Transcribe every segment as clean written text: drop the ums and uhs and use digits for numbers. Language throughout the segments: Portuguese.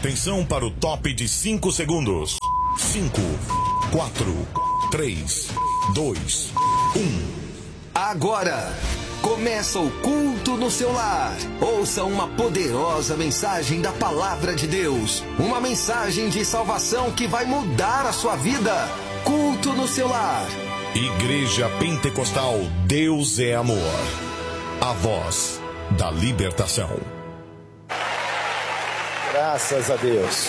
Atenção para o top de 5 segundos. 5, 4, 3, 2, 1. Agora começa o culto no seu lar. Ouça uma poderosa mensagem da palavra de Deus. Uma mensagem de salvação que vai mudar a sua vida. Culto no seu lar. Igreja Pentecostal Deus é Amor. A voz da libertação. Graças a Deus.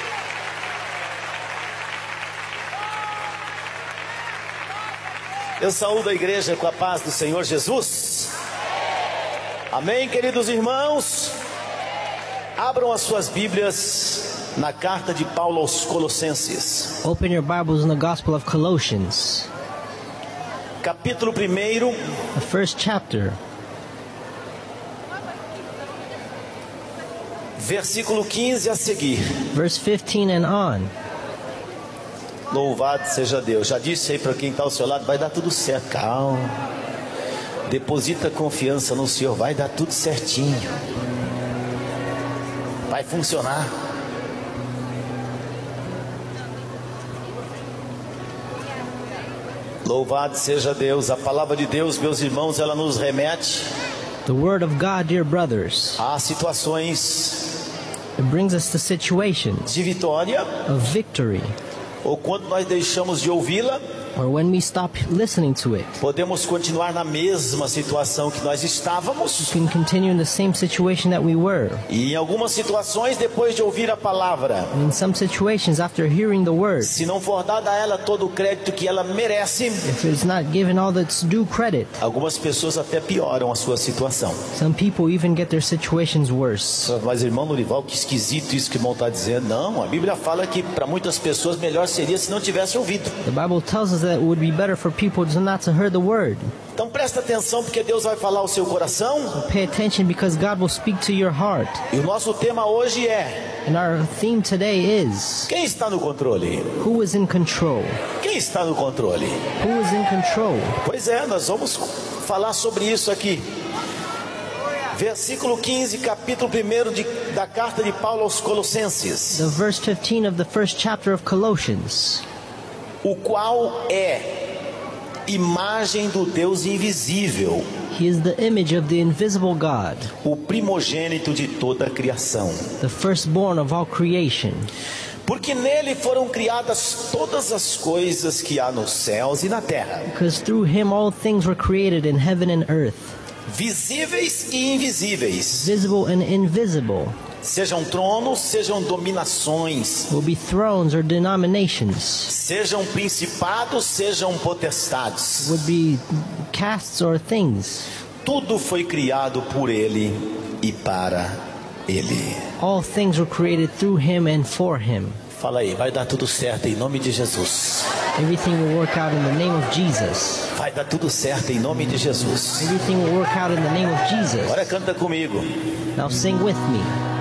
Eu saúdo a igreja com a paz do Senhor Jesus. Amém, queridos irmãos. Abram as suas Bíblias na carta de Paulo aos Colossenses. Open your Bibles in the Gospel of Colossians, Capítulo 1, the first chapter, versículo 15 a seguir. verse 15 and on. Louvado seja Deus. Já disse aí para quem está ao seu lado, vai dar tudo certo. Calma. Deposita confiança no Senhor, vai dar tudo certinho. Vai funcionar. Louvado seja Deus. A palavra de Deus, meus irmãos, ela nos remete The Word of God, dear brothers, a situações it brings us to situations de vitória, of victory, ou quando nós deixamos de ouvi-la, or when we stop listening to it. podemos continuar na mesma situação que nós estávamos. We can continue in the same situation that we were. E em algumas situações, depois de ouvir a palavra, And in some situations, after hearing the Word, se não for dado a ela todo o crédito que ela merece, if it's not given all its due credit, algumas pessoas até pioram a sua situação. some people even get their situations worse. Mas irmão Norival, que esquisito isso que o irmão está dizendo. Não, a Bíblia fala que para muitas pessoas melhor seria se não tivesse ouvido. The Bible tells us that it would be better for people to not to hear the Word. Então presta atenção, porque Deus vai falar ao seu coração. Pay attention because God will speak to your heart. E o nosso tema hoje é: And our theme today is, quem está no controle? who is in control? Quem está no controle? Who is in control? Pois é, nós vamos falar sobre isso aqui. Versículo 15, capítulo 1 da carta de Paulo aos Colossenses. The verse 15 of the first chapter of Colossians, O qual é imagem do Deus invisível, He is the image of the invisible God, o primogênito de toda a criação. the firstborn of all creation. Porque nele foram criadas todas as coisas que há nos céus e na terra, Because through Him all things were created in heaven and earth, visíveis e invisíveis, visible and invisible, sejam tronos, sejam dominações, will be thrones or denominations, sejam principados, sejam potestades. would be castes or things. Tudo foi criado por ele e para ele. All things were created through Him and for Him. Fala aí, vai dar tudo certo em nome de Jesus. Everything will work out in the name of Jesus. Vai dar tudo certo em nome de Jesus. Everything will work out in the name of Jesus. Agora canta comigo. Now sing with me.